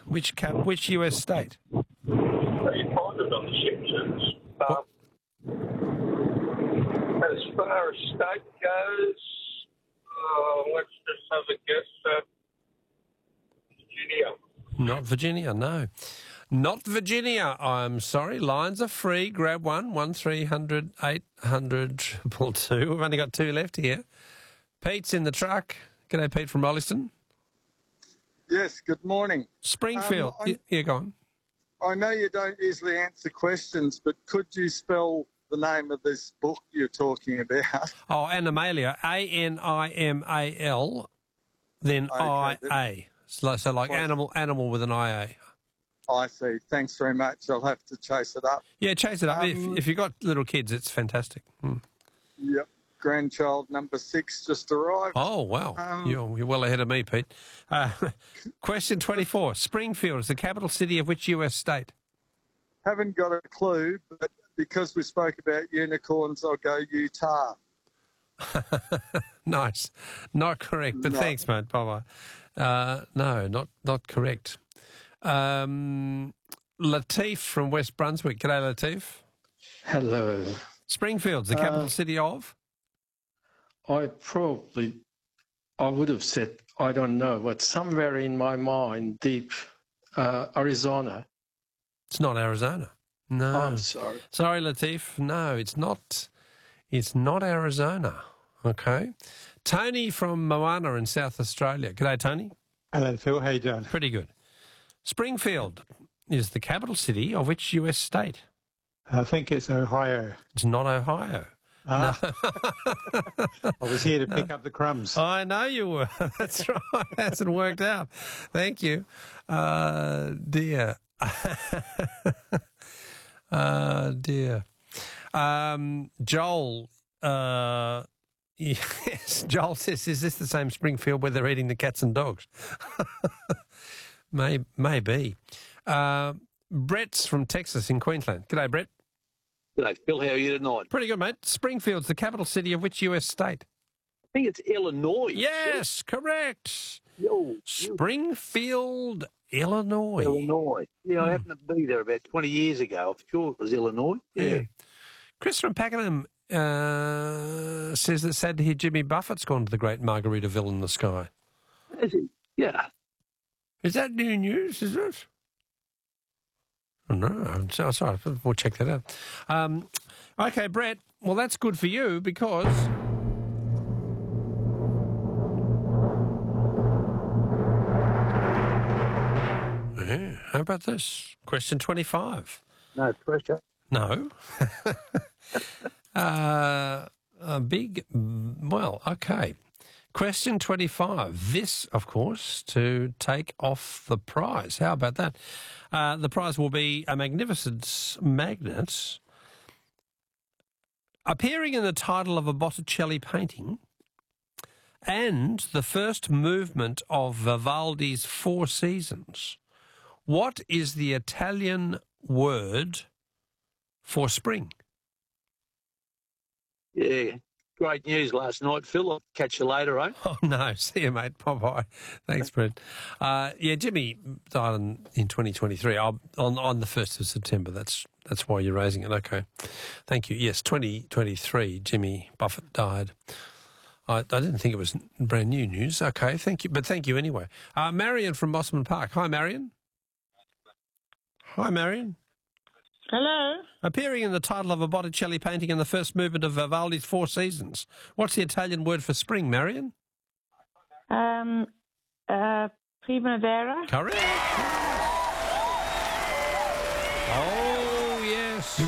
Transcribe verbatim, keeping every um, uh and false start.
Which cap, which U S state? You find it on the Simpsons. Um, as far as state goes, uh, let's just have a guess at Virginia. Not Virginia, no. Not Virginia, I'm sorry. Lines are free. Grab one, one three hundred eight hundred two two. We've only got two left here. Pete's in the truck. G'day, Pete from Rolleston. Yes, good morning. Springfield. Um, yeah, go on. I know you don't usually answer questions, but could you spell the name of this book you're talking about? Oh, Animalia. A N I M A L, then Okay, I then- A. So, so like Well- animal, animal with an I A. I see. Thanks very much. I'll have to chase it up. Yeah, chase it up. Um, if, if you've got little kids, it's fantastic. Hmm. Yep. Grandchild number six just arrived. Oh, wow. Um, you're, you're well ahead of me, Pete. Uh, question twenty-four. Springfield is the capital city of which U S state? Haven't got a clue, but because we spoke about unicorns, I'll go Utah. Nice. Not correct, but No. thanks, mate. Bye-bye. Uh, no, not, not correct. Um, Latif from West Brunswick. G'day, Latif. Hello. Springfield's the capital Uh, city of? I probably, I would have said, I don't know, but somewhere in my mind, deep, uh, Arizona. It's not Arizona. No. I'm sorry. Sorry, Latif. No, it's not. It's not Arizona. Okay. Tony from Moana in South Australia. G'day, Tony. Hello, Phil. How you doing? Pretty good. Springfield is the capital city of which U S state? I think it's Ohio. It's not Ohio. Ah, I was here to pick up the crumbs. I know you were. That's right. Hasn't worked out. Thank you. Uh, dear. uh, dear. Um, Joel, uh, yes, Joel says, is this the same Springfield where they're eating the cats and dogs? May, maybe. Uh, Brett's from Texas in Queensland. G'day, Brett. G'day, Phil. How are you tonight? Pretty good, mate. Springfield's the capital city of which U S state? I think it's Illinois. Yes, correct. Yo, you- Springfield, Illinois. Illinois. Yeah, I happened to be there about twenty years ago. I'm sure it was Illinois. Yeah. Chris from Pakenham uh, says it's sad to hear Jimmy Buffett's gone to the great Margaritaville in the sky. Is it? Yeah. Is that new news, is it? Oh, no, I'm so- sorry. We'll check that out. Um, okay, Brett, well, that's good for you because... Yeah, how about this? Question twenty-five. No pressure. No. uh, a big, well, okay. Question twenty-five. This, of course, to take off the prize. How about that? Uh, the prize will be a magnificent magnet appearing in the title of a Botticelli painting and the first movement of Vivaldi's Four Seasons. What is the Italian word for spring? Yeah. Great news last night, Phil. I'll catch you later, eh? Oh, no. See you, mate. Bye-bye. Thanks, Brett. Uh, yeah, Jimmy died in, in twenty twenty-three, on, on the first of September. That's that's why you're raising it. Okay. Thank you. Yes, twenty twenty-three, Jimmy Buffett died. I, I didn't think it was brand new news. Okay, thank you. But thank you anyway. Uh, Marion from Mosman Park. Hi, Marion. Hi, Marion. Hello. Appearing in the title of a Botticelli painting in the first movement of Vivaldi's Four Seasons. What's the Italian word for spring, Marion? Um, uh, Primavera. Correct. Oh, yes.